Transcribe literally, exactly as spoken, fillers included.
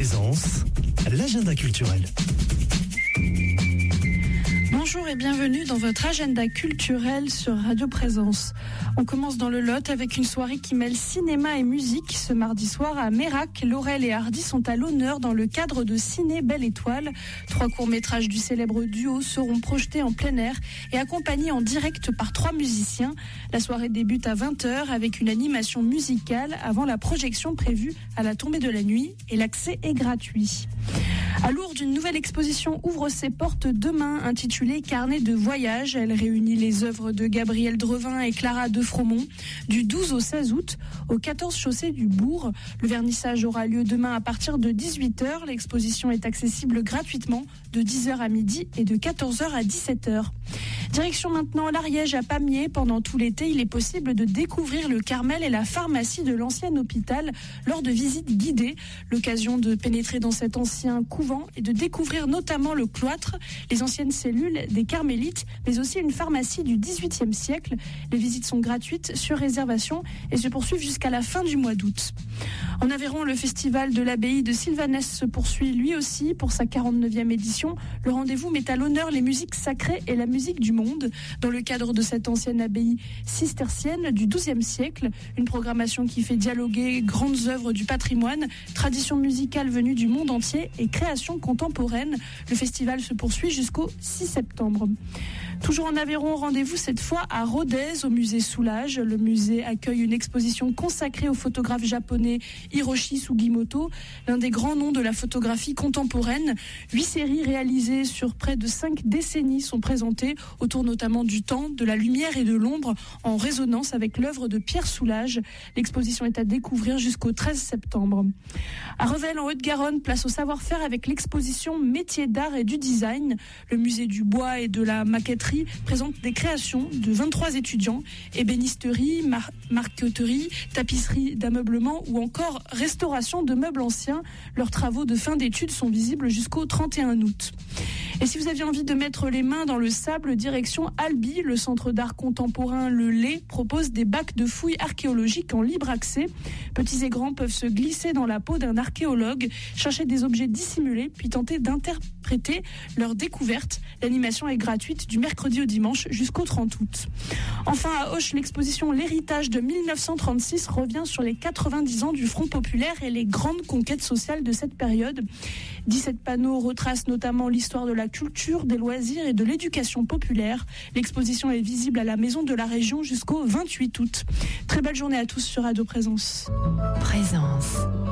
Présence, l'agenda culturel. Bonjour et bienvenue dans votre agenda culturel sur Radio Présence. On commence dans le Lot avec une soirée qui mêle cinéma et musique. Ce mardi soir à Mérac, Laurel et Hardy sont à l'honneur dans le cadre de Ciné Belle Étoile. Trois courts-métrages du célèbre duo seront projetés en plein air et accompagnés en direct par trois musiciens. La soirée débute à vingt heures avec une animation musicale avant la projection prévue à la tombée de la nuit et l'accès est gratuit. À Lourdes, une nouvelle exposition ouvre ses portes demain, intitulée Carnet de voyage. Elle réunit les œuvres de Gabriel Drevin et Clara de Fromont du douze au seize août au quatorze chaussée du Bourg. Le vernissage aura lieu demain à partir de dix-huit heures. L'exposition est accessible gratuitement de dix heures à midi et de quatorze heures à dix-sept heures. Direction maintenant l'Ariège à Pamiers. Pendant tout l'été, il est possible de découvrir le Carmel et la pharmacie de l'ancien hôpital lors de visites guidées. L'occasion de pénétrer dans cet ancien couvent et de découvrir notamment le cloître, les anciennes cellules des carmélites, mais aussi une pharmacie du dix-huitième siècle. Les visites sont gratuites sur réservation et se poursuivent jusqu'à la fin du mois d'août. En Aveyron, le festival de l'abbaye de Sylvanès se poursuit lui aussi pour sa quarante-neuvième édition. Le rendez-vous met à l'honneur les musiques sacrées et la musique du monde. Dans le cadre de cette ancienne abbaye cistercienne du douzième siècle, une programmation qui fait dialoguer grandes œuvres du patrimoine, traditions musicales venues du monde entier et créations contemporaines. Le festival se poursuit jusqu'au six septembre. Toujours en Aveyron, rendez-vous cette fois à Rodez, au musée Soulage. Le musée accueille une exposition consacrée au photographe japonais Hiroshi Sugimoto, l'un des grands noms de la photographie contemporaine. Huit séries réalisées sur près de cinq décennies sont présentées, autour notamment du temps, de la lumière et de l'ombre, en résonance avec l'œuvre de Pierre Soulages. L'exposition est à découvrir jusqu'au treize septembre. À Revel, en Haute-Garonne, place au savoir-faire avec l'exposition Métiers d'art et du design. Le musée du bois et de la maquetterie présente des créations de vingt-trois étudiants, ébénisterie, mar- marqueterie, tapisserie d'ameublement ou encore restauration de meubles anciens. Leurs travaux de fin d'études sont visibles jusqu'au trente et un août. Et si vous aviez envie de mettre les mains dans le sable, direction Albi, le centre d'art contemporain Le Lait propose des bacs de fouilles archéologiques en libre accès. Petits et grands peuvent se glisser dans la peau d'un archéologue, chercher des objets dissimulés, puis tenter d'interpréter leur découverte. L'animation est gratuite du mercredi au dimanche jusqu'au trente août. Enfin, à Auch, l'exposition L'héritage de mille neuf cent trente-six revient sur les quatre-vingt-dix ans du Front populaire et les grandes conquêtes sociales de cette période. dix-sept panneaux retracent notamment l'histoire de la culture, des loisirs et de l'éducation populaire. L'exposition est visible à la Maison de la Région jusqu'au vingt-huit août. Très belle journée à tous sur Radio Présence. Présence.